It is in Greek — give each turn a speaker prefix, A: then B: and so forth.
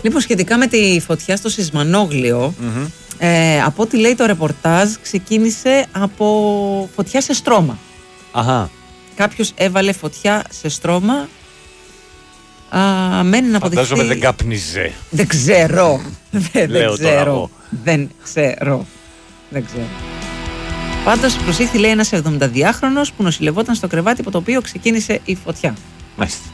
A: Λοιπόν, σχετικά με τη φωτιά στο Σισμανόγλιο, από ό,τι λέει το ρεπορτάζ, ξεκίνησε από φωτιά σε στρώμα.
B: Αχα.
A: Κάποιος έβαλε φωτιά σε στρώμα. Μένει να αποδειχθεί.
B: Φαντάζομαι δεν κάπνιζε.
A: Δεν ξέρω.
B: Λέω τώρα εγώ.
A: Δεν ξέρω. Πάντως προσήχθη, λέει, ένας 72χρονος που νοσηλευόταν στο κρεβάτι από το οποίο ξεκίνησε η φωτιά.
B: Μάλιστα.